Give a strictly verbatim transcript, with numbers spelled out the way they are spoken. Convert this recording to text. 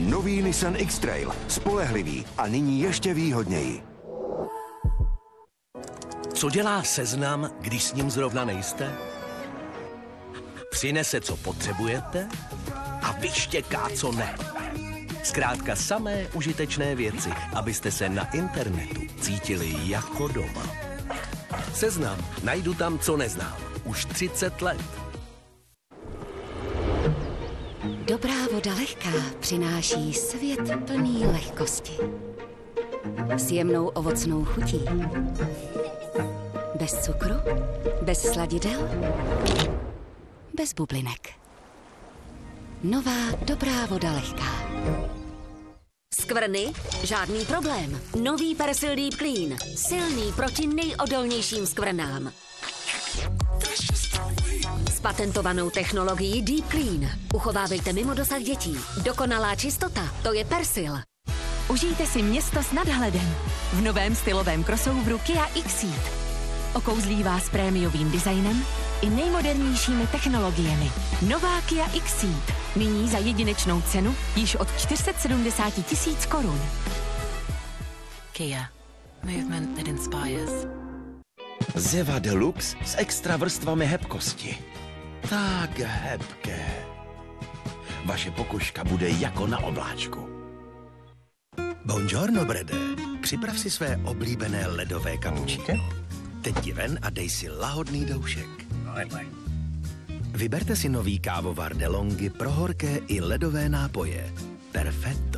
Nový Nissan X-Trail. Spolehlivý a nyní ještě výhodněji. Co dělá Seznam, když s ním zrovna nejste? Přinese, co potřebujete a vyštěká, co ne. Zkrátka samé užitečné věci, abyste se na internetu cítili jako doma. Seznam. Najdu tam, co neznám. Už třicet let. Dobrá voda lehká přináší svět plný lehkosti. S jemnou ovocnou chutí. Bez cukru, bez sladidel, bez bublinek. Nová dobrá voda lehká. Skvrny? Žádný problém. Nový Persil Deep Clean. Silný proti nejodolnějším skvrnám. S patentovanou technologií Deep Clean. Uchovávejte mimo dosah dětí. Dokonalá čistota, to je Persil. Užijte si město s nadhledem v novém stylovém crossoveru Kia Xceed. Okouzlí vás prémiovým designem i nejmodernějšími technologiemi. Nová Kia Xceed. Nyní za jedinečnou cenu již od čtyři sta sedmdesát tisíc korun. Kia. Movement that inspires. Zeva Deluxe s extra vrstvami hebkosti. Tak hebké. Vaše pokožka bude jako na obláčku. Buongiorno, Brede. Připrav si své oblíbené ledové kapučíno. Teď ti ven a dej si lahodný doušek. Vyberte si nový kávovar DeLonghi pro horké i ledové nápoje. Perfetto.